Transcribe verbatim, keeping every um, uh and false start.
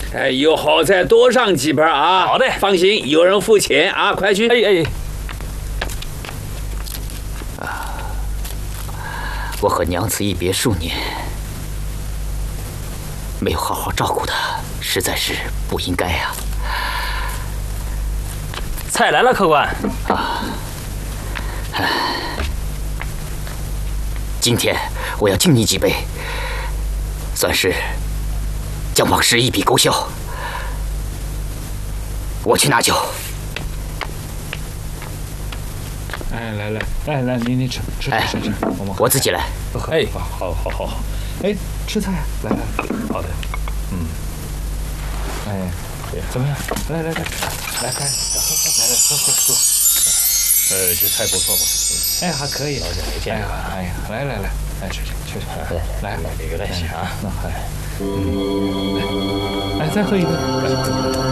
哎，以后再多上几盘啊！ 好的， 放心，有人付钱啊，快去！ 哎啊， 哎， 我和娘子一别数年，没有好好照顾她，实在是不应该啊。 菜来了，客官。 啊，唉，今天我要敬你几杯，算是将往事一笔勾销。我去拿酒。 哎，来来来来，你你吃吃哎吃吃，我们我自己来。 哎，好好好好，哎，吃菜，来来，好的，嗯，哎，怎么样？来来来，来来，喝喝，来来喝喝喝。呃，这菜不错吧？哎，还可以。 老姐没见过。 哎呀，来来来，来吃吃吃吃，来来， 这个来行啊。 那还，嗯，来，哎，再喝一个。